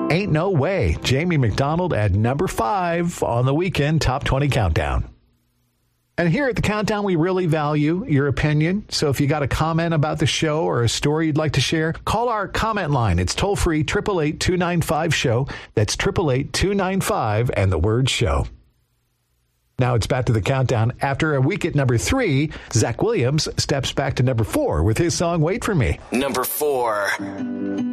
Ain't No Way. Jamie McDonald at number 5 on the Weekend Top 20 Countdown. And here at the Countdown, we really value your opinion. So if you got a comment about the show or a story you'd like to share, call our comment line. It's toll-free, 888-295-SHOW. That's 888-295 and the word show. Now it's back to the Countdown. After a week at number 3, Zach Williams steps back to number 4 with his song Wait For Me. Number 4.